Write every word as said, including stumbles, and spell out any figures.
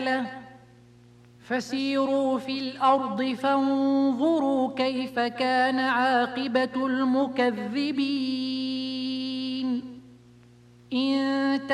فسيروا في الأرض فانظروا كيف كان عاقبة المكذبين. إن